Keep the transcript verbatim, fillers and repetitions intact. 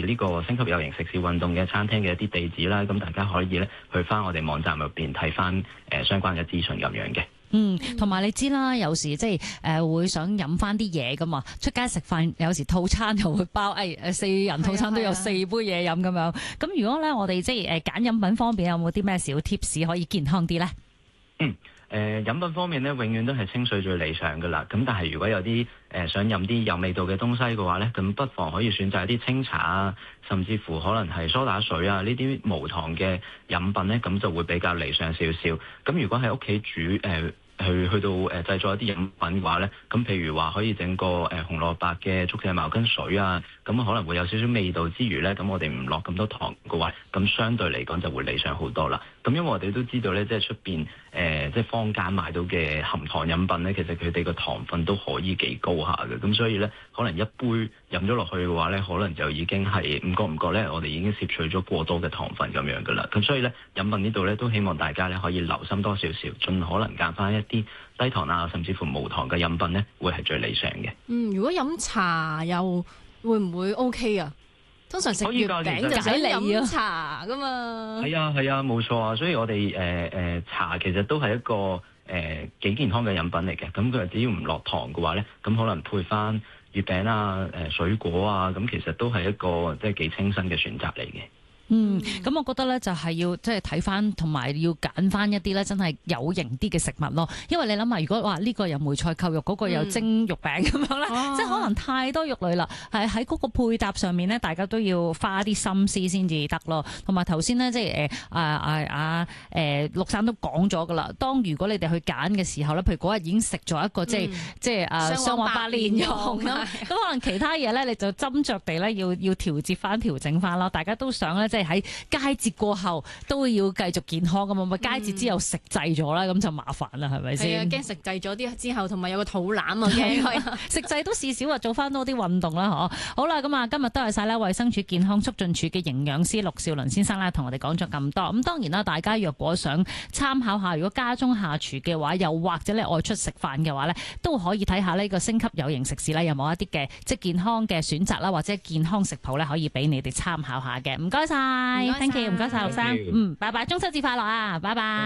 呢個星級有型食肆運動嘅餐廳嘅一啲地址啦，咁大家可以咧去翻我哋網站入邊睇翻誒相關嘅資訊咁樣嘅。 嗯，同埋你知啦，有時即係誒會想飲翻啲嘢噶嘛，出街食飯有時套餐又會包，誒、哎、誒四人套餐都有四杯嘢飲咁樣。咁如果咧我哋即係誒揀飲品方面有冇啲咩小 tips 可以健康啲咧？ 嗯，誒、呃、飲品方面咧，永遠都係清水最理想噶啦。咁但係如果有啲誒、呃、想飲啲有味道嘅東西嘅話咧，咁不妨可以選擇一啲清茶啊，甚至乎可能係梳打水啊呢啲無糖嘅飲品咧，咁就會比較理想少少。咁如果喺屋企煮誒，呃去去到誒製作一啲飲品嘅話咧，咁譬如話可以整個誒紅蘿蔔嘅竹蔗茅根水啊，咁可能會有少少味道之餘咧，咁我哋唔落咁多糖嘅話，咁相對嚟講就會理想好多啦。咁因為我哋都知道咧，即係出邊誒即係坊間買到嘅含糖飲品咧，其實佢哋個糖分都可以幾高下嘅，咁所以咧可能一杯飲咗落去嘅話咧，可能就已經係唔覺唔覺咧，我哋已經攝取咗過多嘅糖分咁樣噶啦。咁所以咧飲品呢度咧都希望大家咧可以留心多少少，盡可能揀翻一啲低糖啊，甚至乎無糖嘅飲品咧，會係最理想嘅。 嗯，如果飲茶又會唔會 OK 啊？通常食月餅就想飲茶噶嘛。 係啊係啊，冇錯啊。所以我哋誒誒茶其實都係一個誒幾、呃、健康嘅飲品嚟嘅。咁佢只要唔落糖嘅話咧，咁可能配翻月餅啊、誒、呃、水果啊，咁其實都係一個即係幾清新嘅選擇嚟嘅。 嗯，咁我覺得咧就係要即係睇翻同埋要揀翻一啲咧真係有型啲嘅食物咯，因為你諗下，如果話呢個有梅菜扣肉，嗰、嗰個有蒸肉餅咁樣咧，嗯、即係可能太多肉類啦，係喺嗰個配搭上面咧，大家都要花啲心思先至得咯。同埋頭先咧，即係誒啊啊啊誒陸生都講咗噶啦，當如果你哋去揀嘅時候咧，譬如嗰日已經食咗一個、嗯、即係即係誒雙黃白蓮蓉咁，咁可能其他嘢咧你就斟酌地咧要要調節翻調整翻咯。大家都想咧即係。喺佳節過後都要繼續健康咁嘛，咪佳節之後食滯咗啦，咁、嗯、就麻煩啦，係咪先？係啊，驚食滯咗啲之後，同埋有個肚腩啊，驚食滯都試少啊，做翻多啲運動啦，嗬。好啦，咁啊，今日多謝晒咧，衛生署健康促進處嘅營養師陸兆倫先生咧，同我哋講咗咁多。咁當然啦，大家若果想參考下，如果家中下廚嘅話，又或者你外出食飯嘅話咧，都可以睇下呢個星級有型食肆咧，有冇一啲嘅即係健康嘅選擇啦，或者健康食譜咧，可以俾你哋參考下嘅。唔該晒。Thank you，唔該晒陸生，嗯，拜拜，中秋節快樂啊，拜拜。